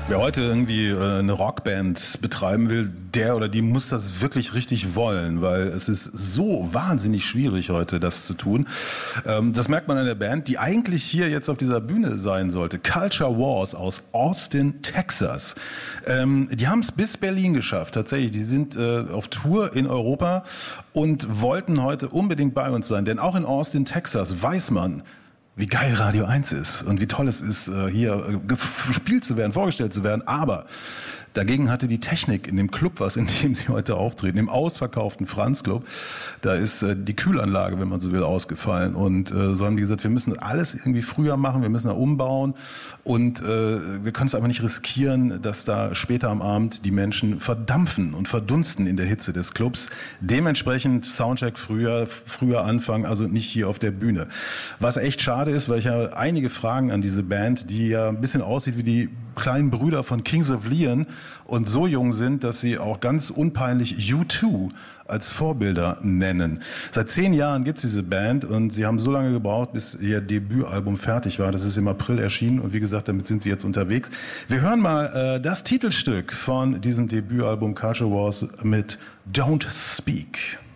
Wer heute irgendwie eine Rockband betreiben will, der oder die muss das wirklich richtig wollen, weil es ist so wahnsinnig schwierig heute, das zu tun. Das merkt man an der Band, die eigentlich hier jetzt auf dieser Bühne sein sollte. Culture Wars aus Austin, Texas. Die haben es bis Berlin geschafft, tatsächlich. Die sind auf Tour in Europa und wollten heute unbedingt bei uns sein. Denn auch in Austin, Texas weiß man, wie geil Radio 1 ist und wie toll es ist, hier gespielt zu werden, vorgestellt zu werden. Aber dagegen hatte die Technik in dem Club, in dem sie heute auftreten, im ausverkauften Franz Club, da ist die Kühlanlage, wenn man so will, ausgefallen. Und so haben die gesagt, wir müssen alles irgendwie früher machen, wir müssen da umbauen und wir können es einfach nicht riskieren, dass da später am Abend die Menschen verdampfen und verdunsten in der Hitze des Clubs. Dementsprechend Soundcheck früher anfangen, also nicht hier auf der Bühne. Was echt schade ist, weil ich habe einige Fragen an diese Band, die ja ein bisschen aussieht wie die kleinen Brüder von Kings of Leon und so jung sind, dass sie auch ganz unpeinlich U2 als Vorbilder nennen. Seit 10 Jahren gibt's diese Band und sie haben so lange gebraucht, bis ihr Debütalbum fertig war. Das ist im April erschienen und wie gesagt, damit sind sie jetzt unterwegs. Wir hören mal das Titelstück von diesem Debütalbum Culture Wars mit Don't Speak.